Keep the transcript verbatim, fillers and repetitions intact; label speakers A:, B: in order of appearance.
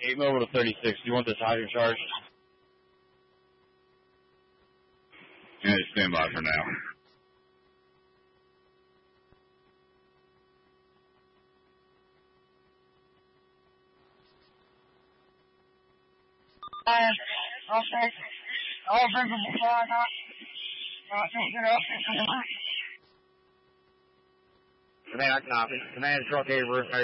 A: eight mobile to thirty-six. Do you want this hydrant charged?
B: Yeah, stand by for now.
C: Uh, I'll say, I'll bring them before I got, I think you're up.
A: Command, I copy. Command, truck A, roof.